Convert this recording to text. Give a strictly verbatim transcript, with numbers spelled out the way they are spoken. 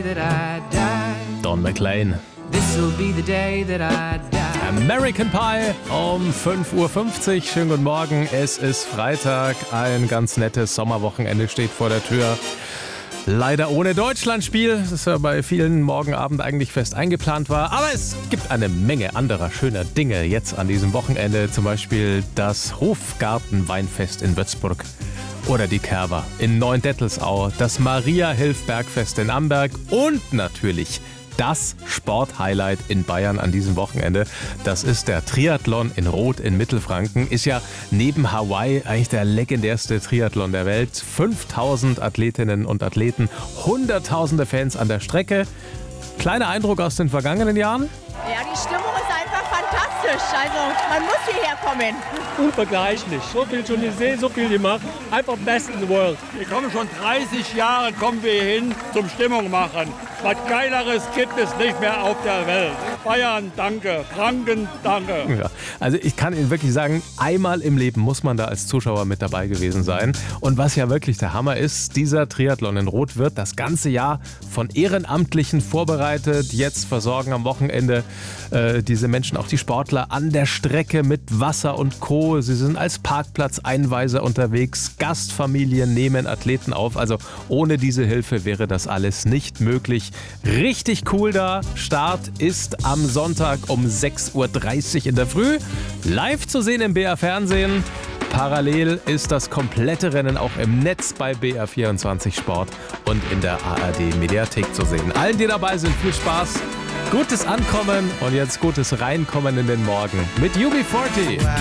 that I die. Don McLean. This'll be the day that I die. American Pie um fünf Uhr fünfzig. Schönen guten Morgen. Es ist Freitag. Ein ganz nettes Sommerwochenende steht vor der Tür. Leider ohne Deutschlandspiel, das ja bei vielen morgen Abend eigentlich fest eingeplant war. Aber es gibt eine Menge anderer schöner Dinge jetzt an diesem Wochenende. Zum Beispiel das Hofgartenweinfest in Würzburg. Oder die Kerber in Neuendettelsau. Das Maria-Hilf-Bergfest in Amberg. Und natürlich das Sporthighlight in Bayern an diesem Wochenende. Das ist der Triathlon in Roth in Mittelfranken. Ist ja neben Hawaii eigentlich der legendärste Triathlon der Welt. fünftausend Athletinnen und Athleten, hunderttausende Fans an der Strecke. Kleiner Eindruck aus den vergangenen Jahren? Ja, die Stimmung ist einfach fantastisch. Also man muss hierher kommen. Unvergleichlich. So viel schon gesehen, so viel gemacht. Einfach best in the world. Wir kommen schon dreißig Jahre kommen wir hin zum Stimmung machen. Was Geileres gibt es nicht mehr auf der Welt. Bayern, danke. Franken, danke. Ja, also ich kann Ihnen wirklich sagen, einmal im Leben muss man da als Zuschauer mit dabei gewesen sein. Und was ja wirklich der Hammer ist, dieser Triathlon in Roth wird das ganze Jahr von Ehrenamtlichen vorbereitet. Jetzt versorgen am Wochenende äh, diese Menschen, auch die Sportler, an der Strecke mit Wasser und Co. Sie sind als Parkplatzeinweiser unterwegs. Gastfamilien nehmen Athleten auf. Also ohne diese Hilfe wäre das alles nicht möglich. Richtig cool da. Start ist am Sonntag um sechs Uhr dreißig in der Früh. Live zu sehen im B R Fernsehen. Parallel ist das komplette Rennen auch im Netz bei B R vierundzwanzig Sport und in der A R D Mediathek zu sehen. Allen, die dabei sind, viel Spaß, gutes Ankommen und jetzt gutes Reinkommen in den Morgen mit U B vierzig.